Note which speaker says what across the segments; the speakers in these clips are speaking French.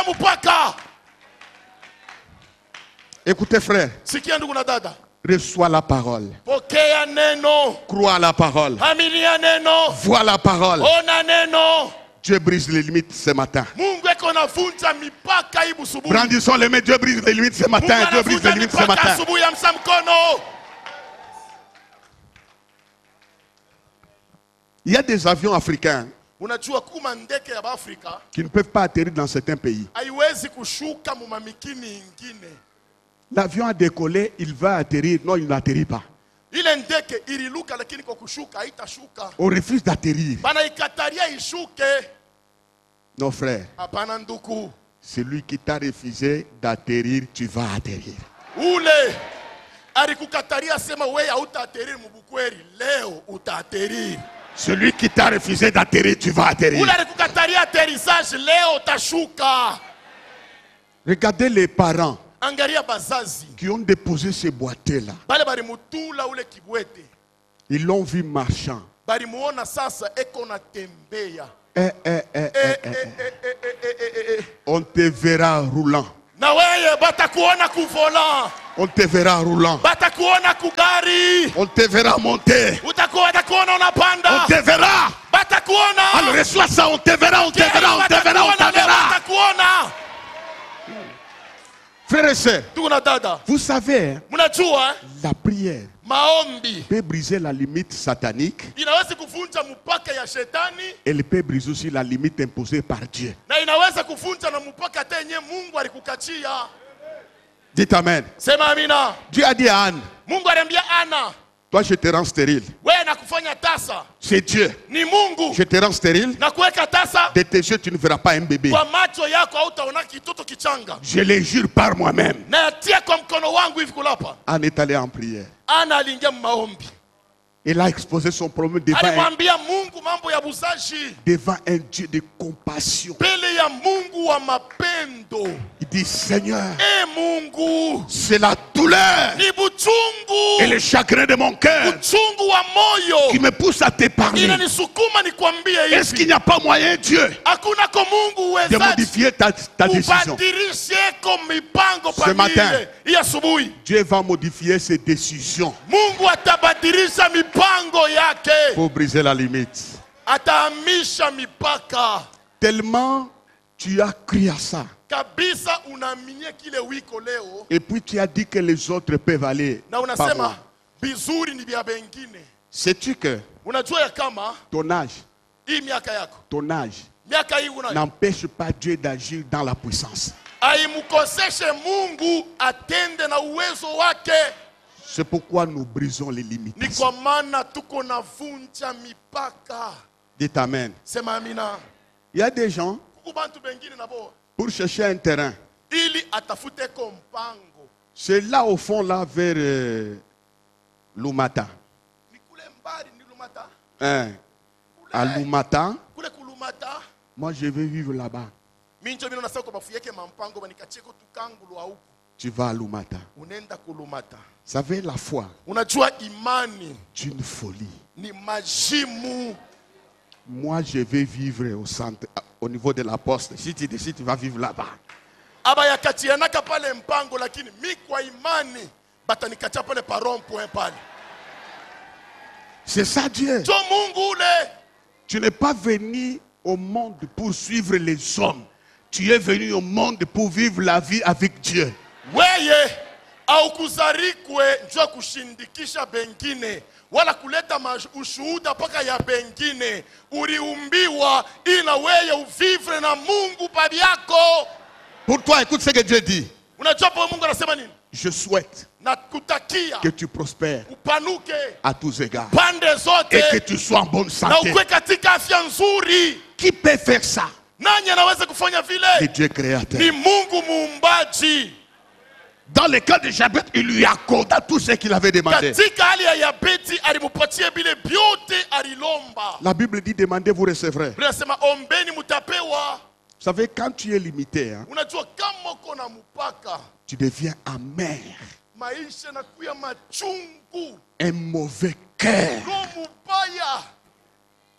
Speaker 1: mupaka.
Speaker 2: Écoutez frère,
Speaker 1: Sikia ndugu na dada.
Speaker 2: reçois la parole.
Speaker 1: Pokea neno.
Speaker 2: Crois la parole.
Speaker 1: Aminia neno.
Speaker 2: Vois la parole.
Speaker 1: Ona neno.
Speaker 2: Dieu brise les limites ce matin.
Speaker 1: Mungu eko navunja mipaka hii busubuhi.
Speaker 2: Brandissons les mains, Dieu brise les limites ce matin. Dieu brise les limites ce matin.
Speaker 1: Asubuhi amsa mkono.
Speaker 2: Il y a des avions africains
Speaker 1: Unajua kuma ndeke ya Afrika
Speaker 2: qui ne peuvent pas atterrir dans certains pays.
Speaker 1: haiwezi kushuka mumamikini ingine.
Speaker 2: L'avion a décollé, il va atterrir. Non, il n'atterrit pas.
Speaker 1: Ile ndeke ililuka lakini kwa kushuka haitashuka.
Speaker 2: On refuse d'atterrir.
Speaker 1: Bana ikataria ishuke.
Speaker 2: Non frère,
Speaker 1: Hapana nduku.
Speaker 2: celui qui t'a refusé d'atterrir, tu vas atterrir.
Speaker 1: Ule alikukataria sema wewe hautaatterrir mubukweri, leo utaatterrir.
Speaker 2: Celui qui t'a refusé d'atterrir, tu vas atterrir.
Speaker 1: Ule alikukataria atterrissage, leo utashuka.
Speaker 2: Regardez les parents
Speaker 1: Angalia bazazi.
Speaker 2: qui ont déposé ces boîtiers-là.
Speaker 1: Bale bari mutula ule kibwete.
Speaker 2: Ils l'ont vu marchand.
Speaker 1: Bari muona sasa eko na tembea.
Speaker 2: On te verra roulant.
Speaker 1: Na weye batakuona kuvola.
Speaker 2: On te verra roulant.
Speaker 1: Batakuona kugari.
Speaker 2: On te verra monter.
Speaker 1: Batakuona unapanda.
Speaker 2: On te verra.
Speaker 1: Batakuona.
Speaker 2: Alors reçois ça, on te verra, on te verra, on te verra, on te verra.
Speaker 1: Batakuona.
Speaker 2: Frères et sœurs,
Speaker 1: Tuna dada.
Speaker 2: vous savez,
Speaker 1: Mnajua
Speaker 2: la prière
Speaker 1: maombi
Speaker 2: peut briser la limite satanique.
Speaker 1: inaweza kuvunja mpaka ya shetani
Speaker 2: Elle peut briser aussi la limite imposée par Dieu.
Speaker 1: na inaweza kuvunja na mpaka tenye Mungu alikukachia.
Speaker 2: Dites Amen.
Speaker 1: Sema amina.
Speaker 2: Dieu a dit à Anne,
Speaker 1: Mungu aliambia Ana,
Speaker 2: toi je te rends stérile.
Speaker 1: wewe nakufanya tasa.
Speaker 2: C'est Dieu.
Speaker 1: Ni Mungu.
Speaker 2: Je te rends stérile.
Speaker 1: Na kuweka tasa.
Speaker 2: De tes yeux tu ne verras pas un bébé.
Speaker 1: Kwa macho yako hautaona kitoto kichanga.
Speaker 2: Je le jure par moi-même.
Speaker 1: Na yatia kwa mkono wangu hivi kulapa.
Speaker 2: Anne est allée en prière.
Speaker 1: Ana aliingia maombi.
Speaker 2: Elle a exposé son problème
Speaker 1: Alimwambia Mungu mambo ya buzaji.
Speaker 2: devant un Dieu de compassion.
Speaker 1: Mbele ya Mungu wa mapendo.
Speaker 2: Il dit Seigneur,
Speaker 1: Mungu,
Speaker 2: c'est la douleur
Speaker 1: ni buchungu
Speaker 2: et le chagrin de mon cœur
Speaker 1: uchungu wa moyo
Speaker 2: qui me pousse à te parler.
Speaker 1: inanisukuma nikwambie
Speaker 2: Est-ce
Speaker 1: hivi.
Speaker 2: qu'il n'y a pas moyen, Dieu,
Speaker 1: Hakuna ko Mungu
Speaker 2: de
Speaker 1: uwezaji
Speaker 2: modifier ta décision?
Speaker 1: ubadilishe ko mipango
Speaker 2: Ce matin.
Speaker 1: pamile hii asubuhi.
Speaker 2: Dieu va modifier ses décisions
Speaker 1: Mungu atabadilisha mipango yake,
Speaker 2: pour briser la limite.
Speaker 1: atahamisha mipaka
Speaker 2: Tellement tu as cru à ça.
Speaker 1: kabisa. Unaaminia kile wiko leo
Speaker 2: Et puis tu as dit que les autres peuvent aller
Speaker 1: na
Speaker 2: par
Speaker 1: unasema
Speaker 2: moi.
Speaker 1: bizuri ni vya bengine.
Speaker 2: Sais-tu que
Speaker 1: Unajua ya kama
Speaker 2: ton âge
Speaker 1: hii miaka yako, miaka hii unayo
Speaker 2: n'empêche pas Dieu d'agir dans la puissance.
Speaker 1: haimkoseshe Mungu atende na uwezo wake.
Speaker 2: C'est pourquoi nous brisons les limites.
Speaker 1: Ni kwa maana tuko na vunja mipaka.
Speaker 2: Dites Amen.
Speaker 1: Sema amina.
Speaker 2: Il y a des gens,
Speaker 1: Kuku bantu bengine nabo
Speaker 2: pour chercher un terrain,
Speaker 1: ili atafute ko mpango.
Speaker 2: c'est là au fond, là, vers Lumata.
Speaker 1: Ni kule mbali ni Lumata.
Speaker 2: Hein? À Lumata,
Speaker 1: Kule kulumata.
Speaker 2: moi je vais vivre là-bas.
Speaker 1: Minjo bino nasema kwa bafu yake mampango banikacheko tukangulu au
Speaker 2: Tu vas à Lumata.
Speaker 1: unenda kulumata.
Speaker 2: Vous savez, la foi,
Speaker 1: Unajua imani
Speaker 2: d'une folie.
Speaker 1: ni majimu.
Speaker 2: Moi, je vais vivre au centre, au niveau de la poste. Si tu décides, tu vas vivre là-bas.
Speaker 1: Aba yakatianaka pale mpango, lakini mi kwa imani batanikacha pale parompo pale.
Speaker 2: C'est ça Dieu.
Speaker 1: Jo Mungu ule.
Speaker 2: Tu n'es pas venu au monde pour suivre les hommes. Tu es venu au monde pour vivre la vie avec Dieu.
Speaker 1: Weye au kuzarikwe njoo kushindikisha bengine wala kuleta ushuhuda paka ya bengine. Uliumbiwa ila weye uvivre na Mungu babi yako.
Speaker 2: Pour toi, écoute ce que Dieu dit.
Speaker 1: Unajua po Mungu anasema nini?
Speaker 2: Je souhaite
Speaker 1: Na kutakia
Speaker 2: que tu prospères
Speaker 1: upanuke
Speaker 2: à tous égards
Speaker 1: pande zote
Speaker 2: et que tu sois en bonne
Speaker 1: na
Speaker 2: santé.
Speaker 1: ukwe katika afya nzuri.
Speaker 2: Qui peut faire ça?
Speaker 1: Nani anaweza kufanya vile?
Speaker 2: Le Dieu créateur.
Speaker 1: Ni Mungu muumbaji.
Speaker 2: Dans le cas de Jabez, il lui accorda tout ce qu'il avait demandé.
Speaker 1: Katika hali ya Yabeti alimupatia bile byote alilomba.
Speaker 2: La Bible dit demandez, vous recevrez.
Speaker 1: Biblia inasema ombeni mutapewa.
Speaker 2: Vous savez, quand tu es limité, hein,
Speaker 1: Unajua kama uko na mpaka,
Speaker 2: tu deviens amer,
Speaker 1: maisha na kuya machungu.
Speaker 2: un mauvais cœur.
Speaker 1: Roho mubaya.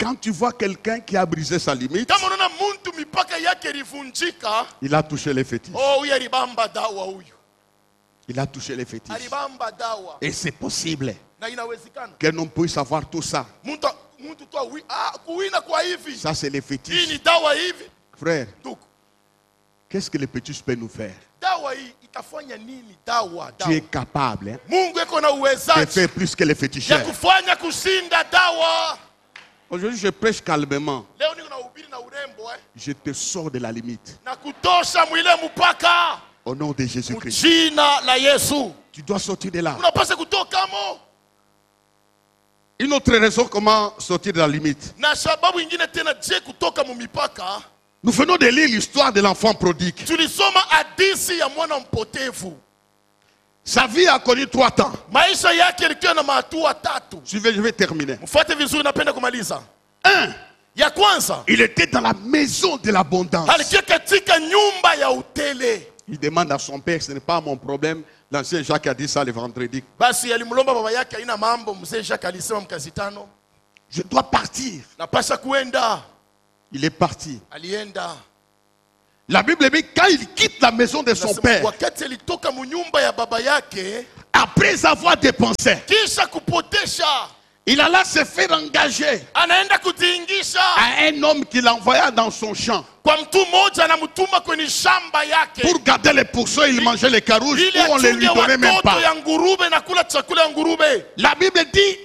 Speaker 2: Quand tu vois quelqu'un qui a brisé sa limite,
Speaker 1: kama unaona muntu mipaka yake ilivunjika,
Speaker 2: il a touché les fétiches.
Speaker 1: oh huyu alibamba dawa huyu.
Speaker 2: Il a touché les fétiches.
Speaker 1: Alibamba dawa.
Speaker 2: Et c'est possible
Speaker 1: Na inawezekana.
Speaker 2: qu'un homme puisse avoir tout ça.
Speaker 1: Muntu tu kuwina kwa hivi.
Speaker 2: Ça, c'est les
Speaker 1: Hii
Speaker 2: fétiches.
Speaker 1: ni dawa hivi.
Speaker 2: Frère,
Speaker 1: Tuko.
Speaker 2: qu'est-ce que les fétiches peuvent nous faire?
Speaker 1: Dawa hii itafanya nini? Dawa.
Speaker 2: Tu es capable, hein,
Speaker 1: Mungu eko na
Speaker 2: de
Speaker 1: uwezaji
Speaker 2: faire plus que les
Speaker 1: ya
Speaker 2: féticheurs.
Speaker 1: kufanya kushinda dawa.
Speaker 2: Aujourd'hui, je prêche calmement.
Speaker 1: Leo niko nahubiri na urembo
Speaker 2: Je te sors de la limite.
Speaker 1: na kutosha mwile mpaka
Speaker 2: Au nom de Jésus-Christ.
Speaker 1: jina la Yesu.
Speaker 2: Tu dois sortir de là.
Speaker 1: Unapaswa kutoka mo.
Speaker 2: Une autre raison comment sortir de la limite.
Speaker 1: Na sababu ingine tena je kutoka mu mipaka.
Speaker 2: Nous venons de lire l'histoire de l'enfant prodigue.
Speaker 1: Tulisoma hadithi ya mwana mpotevu.
Speaker 2: Sa vie a connu 3 temps.
Speaker 1: Maisha yake yalikuwa na mahatua tatu.
Speaker 2: Je vais terminer.
Speaker 1: Mfuate vizuri, napenda kumaliza.
Speaker 2: 1.
Speaker 1: Ya kwanza,
Speaker 2: Il était dans la maison de l'abondance.
Speaker 1: alikuwa katika nyumba ya utele.
Speaker 2: Il demande à son père, ce n'est pas mon problème. L'ancien Jacques a dit ça le vendredi.
Speaker 1: Basi alimlomba baba yake, haina mambo. Mzee Jacques alisema mkazi tano,
Speaker 2: Je dois partir.
Speaker 1: napasha kuenda.
Speaker 2: Il est parti.
Speaker 1: Alienda.
Speaker 2: La Bible dit quand il quitte la maison de son
Speaker 1: Nasema,
Speaker 2: père,
Speaker 1: wakati alitoka mu nyumba ya baba yake,
Speaker 2: après avoir dépensé,
Speaker 1: kisha kupotesha,
Speaker 2: il alla se faire engager
Speaker 1: anaenda kujiingisha
Speaker 2: à un homme qu'il envoya dans son champ
Speaker 1: kwa mtu mmoja, anamtuma kwenye shamba yake
Speaker 2: pour garder les pourceaux. Il mangeait les carouges
Speaker 1: ili
Speaker 2: où on ne lui
Speaker 1: achunge
Speaker 2: donnait même
Speaker 1: watoto
Speaker 2: pas.
Speaker 1: ya ngurube na kula chakula ya ngurube.
Speaker 2: La Bible dit